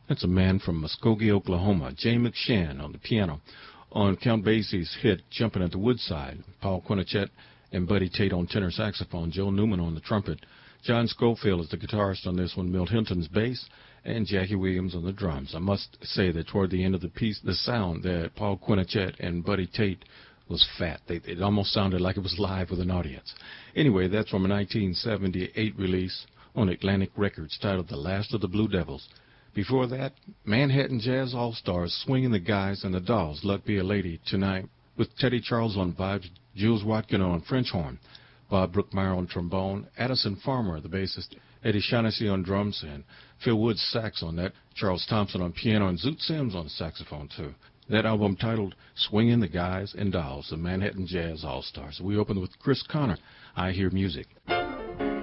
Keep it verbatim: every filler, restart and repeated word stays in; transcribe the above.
That's a man from Muskogee, Oklahoma, Jay McShann on the piano. On Count Basie's hit, Jumpin' at the Woodside, Paul Quinochet and Buddy Tate on tenor saxophone, Joe Newman on the trumpet. John Schofield is the guitarist on this one, Milt Hinton's bass, and Jackie Williams on the drums. I must say that toward the end of the piece, the sound that Paul Quinochet and Buddy Tate was fat. They, it almost sounded like it was live with an audience. Anyway, that's from a nineteen seventy-eight release on Atlantic Records titled The Last of the Blue Devils. Before that, Manhattan Jazz All-Stars, Swinging the Guys and the Dolls, Luck Be a Lady tonight, with Teddy Charles on vibes, Jules Watkin on French horn, Bob Brookmeyer on trombone, Addison Farmer, the bassist, Eddie Shaughnessy on drums, and Phil Woods sax on that, Charles Thompson on piano, and Zoot Sims on saxophone, too. That album titled Swinging the Guys and Dolls, the Manhattan Jazz All-Stars. We opened with Chris Connor, I Hear Music.